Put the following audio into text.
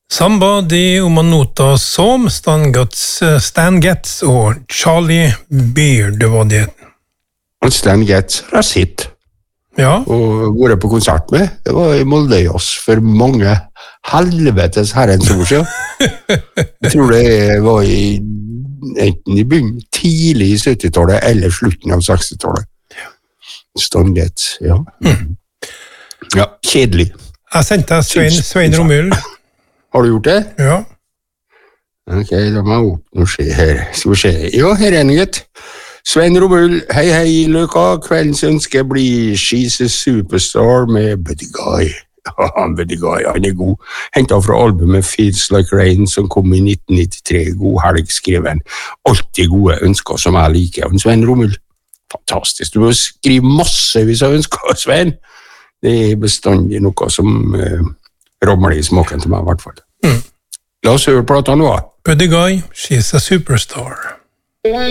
Somebody Umanota som Stan Getz og Charlie Beard, det var det. Stan Getz har sett Ja. og vært på konsert med. Det var i Moldøyås for mange helvetes herrens år siden. Jeg tror det var enten i begynnelsen, tidlig i 70-tallet eller slutten av 60-tallet. Stan Getz, ja. Ja, kjedelig. Jeg sendte deg Svein Romul. Har du gjort det? Ja. Ok, la meg opp noe skje her. Skal vi se. Ja, her er enighet. Svein Romul, hei, Løka. Kveldens ønske blir She's a Superstar med Buddy Guy. Ja, Buddy Guy, han er god. Hentet fra albumet Feels Like Rain, som kom i 1993. God helg, skriver han. Alltid gode ønsker som jeg liker. Og Svein Romul, fantastisk. Du må skrive massevis av ønsker, Svein. Det er bestandig noe som rammer i smaken til meg, i hvert fall. La oss høre plata nå. Buddy Guy, She's a Superstar.